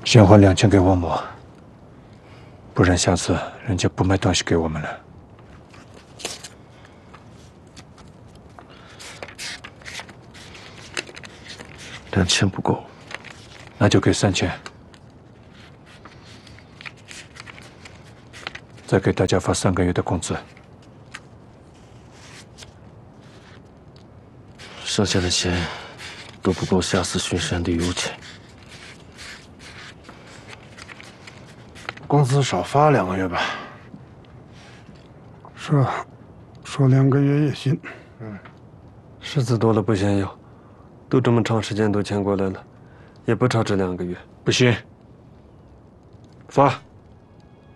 先还2000给王某，不然下次人家不卖东西给我们了。 2000不够， 那就给3000，再给大家发3个月的工资。 剩下的钱都不够下次巡山的油钱。 工资少发2个月吧。 是啊，说2个月也行。 日子多了不嫌要，都这么长时间都签过来了，也不超这2个月。 不行，发。